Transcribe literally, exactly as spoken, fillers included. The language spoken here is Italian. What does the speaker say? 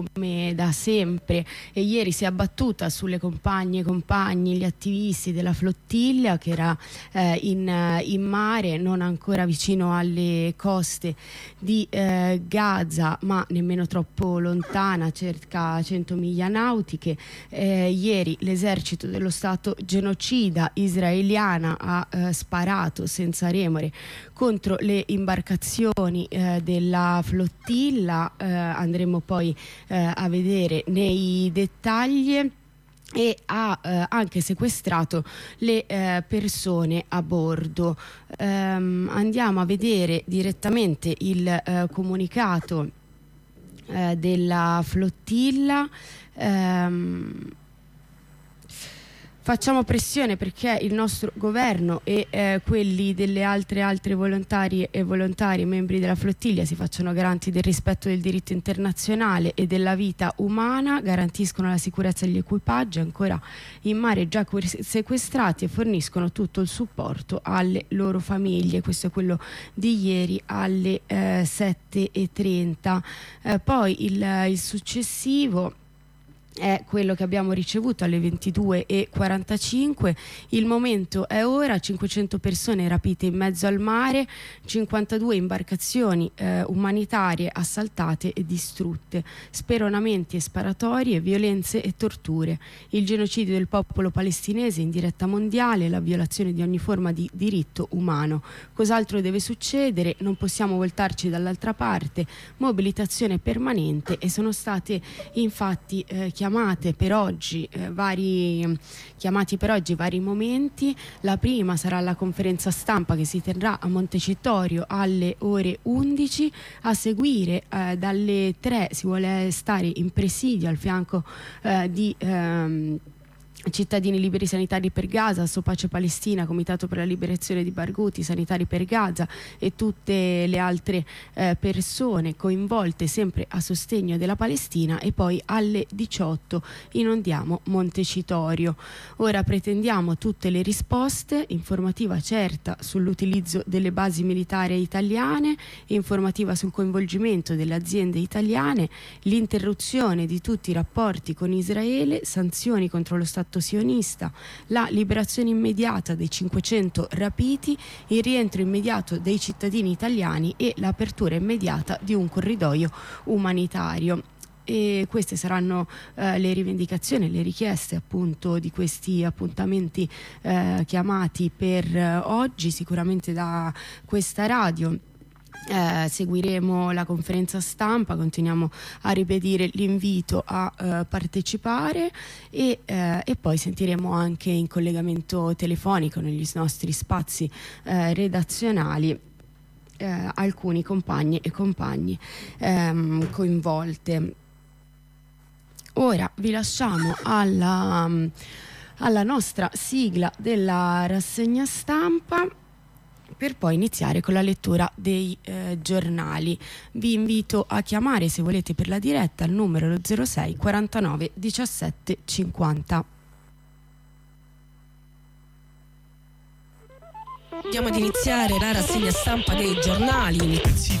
come da sempre, e ieri si è abbattuta sulle compagne e compagni, gli attivisti della flottiglia che era eh, in, in mare, non ancora vicino alle coste di eh, Gaza, ma nemmeno troppo lontana, circa cento miglia nautiche. Eh, ieri l'esercito dello Stato genocida israeliana ha eh, sparato senza remore contro le imbarcazioni eh, della flottiglia. Eh, andremo poi eh, a vedere nei dettagli, e ha eh, anche sequestrato le eh, persone a bordo. Ehm, andiamo a vedere direttamente il eh, comunicato eh, della flottiglia. Ehm, Facciamo pressione perché il nostro governo e eh, quelli delle altre altre volontari e volontari membri della flottiglia si facciano garanti del rispetto del diritto internazionale e della vita umana, garantiscono la sicurezza degli equipaggi ancora in mare già sequestrati e forniscono tutto il supporto alle loro famiglie. Questo è quello di ieri alle eh, sette e trenta. Eh, poi il, il successivo è quello che abbiamo ricevuto alle ventidue e quarantacinque. Il momento è ora: cinquecento persone rapite in mezzo al mare, cinquantadue imbarcazioni eh, umanitarie assaltate e distrutte, speronamenti e sparatorie, violenze e torture, il genocidio del popolo palestinese in diretta mondiale, la violazione di ogni forma di diritto umano. Cos'altro deve succedere? Non possiamo voltarci dall'altra parte, mobilitazione permanente. E sono state infatti eh, chiamate per oggi eh, vari chiamati per oggi vari momenti. La prima sarà la conferenza stampa che si terrà a Montecitorio alle ore undici. A seguire eh, dalle tre si vuole stare in presidio al fianco eh, di ehm, Cittadini Liberi Sanitari per Gaza, Sopace Palestina, Comitato per la Liberazione di Barghouti, Sanitari per Gaza e tutte le altre eh, persone coinvolte sempre a sostegno della Palestina. E poi alle diciotto inondiamo Montecitorio. Ora pretendiamo tutte le risposte: informativa certa sull'utilizzo delle basi militari italiane, informativa sul coinvolgimento delle aziende italiane, l'interruzione di tutti i rapporti con Israele, sanzioni contro lo Stato sionista, la liberazione immediata dei cinquecento rapiti, il rientro immediato dei cittadini italiani e l'apertura immediata di un corridoio umanitario. E queste saranno eh, le rivendicazioni, le richieste appunto di questi appuntamenti eh, chiamati per eh, oggi, sicuramente da questa radio. Eh, seguiremo la conferenza stampa, continuiamo a ripetere l'invito a eh, partecipare e, eh, e poi sentiremo anche in collegamento telefonico negli nostri spazi eh, redazionali eh, alcuni compagni e compagni ehm, coinvolte. Ora vi lasciamo alla, alla nostra sigla della rassegna stampa, per poi iniziare con la lettura dei eh, giornali. Vi invito a chiamare, se volete, per la diretta al numero zero sei quarantanove diciassette cinquanta. Andiamo ad iniziare la rassegna stampa dei giornali.